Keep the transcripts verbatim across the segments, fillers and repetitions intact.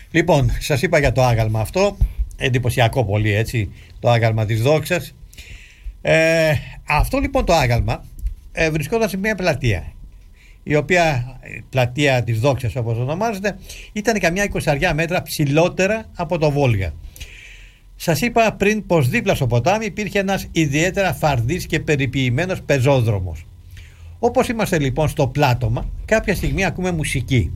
Λοιπόν, σας είπα για το άγαλμα αυτό, εντυπωσιακό πολύ, έτσι, το άγαλμα της δόξας. Ε, αυτό λοιπόν το άγαλμα ε, βρισκόταν σε μια πλατεία, η οποία πλατεία της δόξας, όπως ονομάζεται, ήταν καμιά εικοσαριά μέτρα ψηλότερα από το Βόλγα. Σας είπα πριν πως δίπλα στο ποτάμι υπήρχε ένας ιδιαίτερα φαρδής και περιποιημένος πεζόδρομος. Όπως είμαστε λοιπόν στο πλάτωμα, κάποια στιγμή ακούμε μουσική.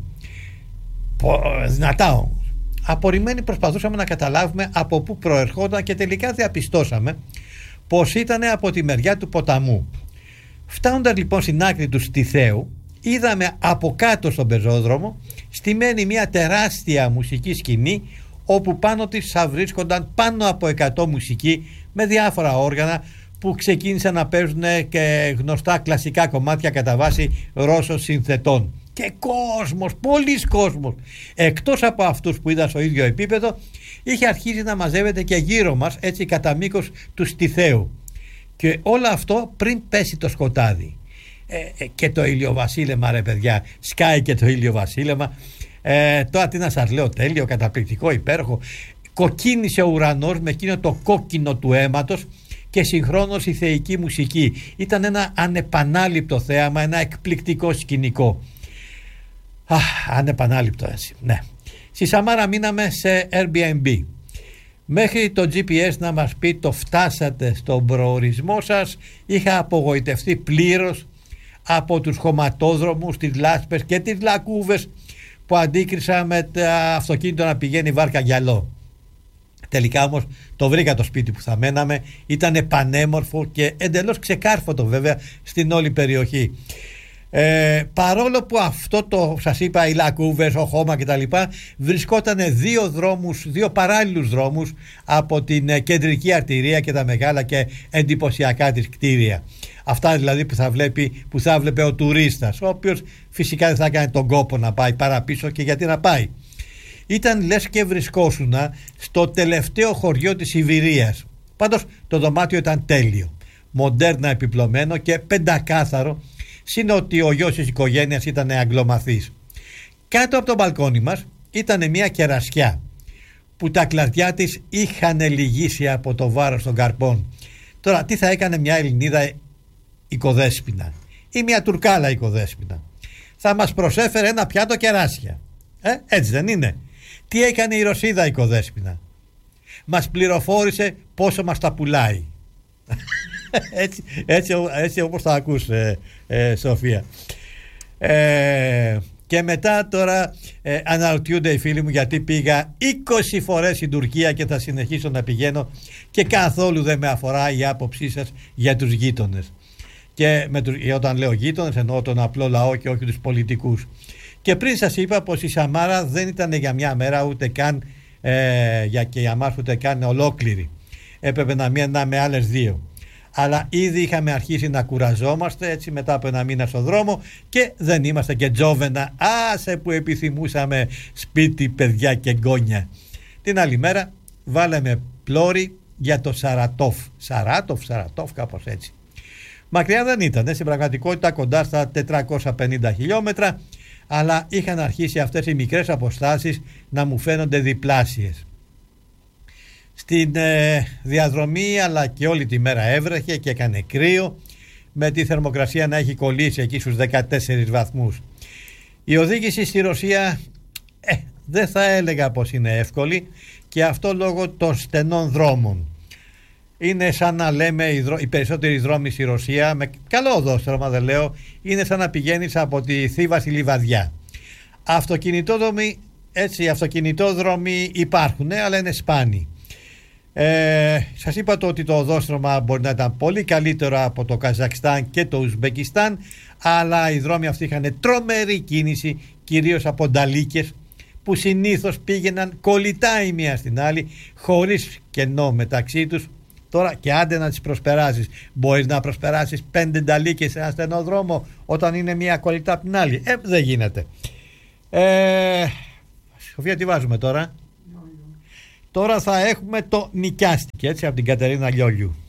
Δυνατά όμως. Απορριμμένοι προσπαθούσαμε να καταλάβουμε από πού προερχόταν και τελικά διαπιστώσαμε πως ήταν από τη μεριά του ποταμού. Φτάνοντας λοιπόν στην άκρη του Στιθαίου, είδαμε από κάτω στον πεζόδρομο στημένη μια τεράστια μουσική σκηνή, όπου πάνω της θα βρίσκονταν πάνω από εκατό μουσικοί με διάφορα όργανα που ξεκίνησαν να παίζουν και γνωστά κλασικά κομμάτια κατά βάση Ρώσων συνθετών. Και κόσμος, πολλής κόσμος, εκτός από αυτούς που είδα στο ίδιο επίπεδο, είχε αρχίσει να μαζεύεται και γύρω μας, έτσι κατά μήκος του Στιθαίου. Και όλο αυτό πριν πέσει το σκοτάδι. Ε, ε, και το ηλιοβασίλεμα, ρε παιδιά, σκάει και το ηλιοβασίλεμα. Ε, τώρα τι να σας λέω, τέλειο, καταπληκτικό, υπέροχο. Κοκκίνησε ο ουρανός με εκείνο το κόκκινο του αίματος και συγχρόνως η θεϊκή μουσική. Ήταν ένα ανεπανάληπτο θέαμα, ένα εκπληκτικό σκηνικό. Αχ, ανεπανάληπτο έτσι, ναι. Στη Σαμάρα μείναμε σε Airbnb. Μέχρι το τζι πι ες να μας πει το φτάσατε στον προορισμό σας, είχα απογοητευτεί πλήρως από τους χωματόδρομους, τις λάσπες και τις λακκούβες που αντίκρισα με το αυτοκίνητο να πηγαίνει βάρκα γυαλό. Τελικά όμως το βρήκα το σπίτι που θα μέναμε, ήταν πανέμορφο και εντελώς ξεκάρφωτο βέβαια στην όλη περιοχή. Ε, παρόλο που αυτό το, σας είπα, οι λακκούβες, ο χώμα κτλ, βρισκόταν δύο δρόμους, δύο παράλληλους δρόμους από την ε, κεντρική αρτηρία και τα μεγάλα και εντυπωσιακά της κτίρια. Αυτά δηλαδή που θα, βλέπει, που θα βλέπει ο τουρίστας, ο οποίος φυσικά δεν θα έκανε τον κόπο να πάει παραπίσω, και γιατί να πάει. Ήταν λες και βρισκόσουνα στο τελευταίο χωριό της Ιβηρίας. Πάντως το δωμάτιο ήταν τέλειο, μοντέρνα επιπλωμένο και πεντακάθαρο, συν ότι ο γιος της οικογένειας ήταν αγγλομαθής. Κάτω από το μπαλκόνι μας ήταν μια κερασιά που τα κλαδιά της είχαν λυγίσει από το βάρος των καρπών. Τώρα τι θα έκανε μια Ελληνίδα οικοδέσποινα ή μια Τουρκάλα οικοδέσποινα? Θα μας προσέφερε ένα πιάτο κεράσια, ε, έτσι δεν είναι? Τι έκανε η Ρωσίδα οικοδέσποινα? Μας πληροφόρησε πόσο μας τα πουλάει. έτσι, έτσι, έτσι όπως θα ακούς, ε, ε, Σοφία. ε, Και μετά τώρα ε, αναρωτιούνται οι φίλοι μου γιατί πήγα είκοσι φορές στην Τουρκία και θα συνεχίσω να πηγαίνω και καθόλου δεν με αφορά η άποψή σας για τους γείτονες. Και με τους, όταν λέω γείτονες εννοώ τον απλό λαό και όχι τους πολιτικούς. Και πριν σας είπα πως η Σαμάρα δεν ήταν για μια μέρα ούτε καν ε, για και για μας ούτε καν ολόκληρη. Έπρεπε να μείναμε άλλες δύο. Αλλά ήδη είχαμε αρχίσει να κουραζόμαστε έτσι μετά από ένα μήνα στο δρόμο και δεν είμαστε και τζόβενα. Άσε που επιθυμούσαμε σπίτι, παιδιά και γκόνια. Την άλλη μέρα βάλαμε πλώρη για το Σαρατόφ. Σαράτοφ, Σαρατόφ, κάπως έτσι. Μακριά δεν ήταν, στην πραγματικότητα κοντά στα τετρακόσια πενήντα χιλιόμετρα, αλλά είχαν αρχίσει αυτές οι μικρές αποστάσεις να μου φαίνονται διπλάσιες. Στην ε, διαδρομή αλλά και όλη τη μέρα έβρεχε και έκανε κρύο, με τη θερμοκρασία να έχει κολλήσει εκεί στους δεκατέσσερις βαθμούς. Η οδήγηση στη Ρωσία ε, δεν θα έλεγα πως είναι εύκολη, και αυτό λόγω των στενών δρόμων. Είναι σαν να λέμε οι, δρό... οι περισσότεροι δρόμοι στη Ρωσία, με καλό οδόστρωμα δεν λέω, είναι σαν να πηγαίνεις από τη Θήβα στη Λιβαδιά. Αυτοκινητόδρομοι, έτσι, αυτοκινητόδρομοι υπάρχουν, αλλά είναι σπάνιοι. Ε, σας είπα το ότι το οδόστρωμα μπορεί να ήταν πολύ καλύτερο από το Καζακστάν και το Ουσμπεκιστάν, αλλά οι δρόμοι αυτοί είχαν τρομερή κίνηση, κυρίως από νταλίκες που συνήθως πήγαιναν κολλητά η μία στην άλλη, χωρίς κενό μεταξύ τους. Τώρα και άντε να τις προσπεράσεις, μπορείς να προσπεράσεις πέντε νταλίκες σε ένα στενό δρόμο όταν είναι μία κολλητά από την άλλη? Ε, δεν γίνεται. ε, Σοφία, τι βάζουμε τώρα? Τώρα θα έχουμε το Νοικιάστηκε, έτσι, από την Κατερίνα Λιόλιου.